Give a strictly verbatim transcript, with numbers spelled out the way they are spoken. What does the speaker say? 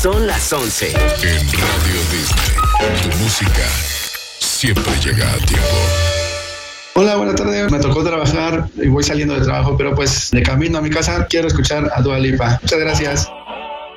Son las once. En Radio Disney, tu música siempre llega a tiempo. Hola, buenas tardes. Me tocó trabajar y voy saliendo de trabajo, pero pues de camino a mi casa quiero escuchar a Dua Lipa. Muchas gracias.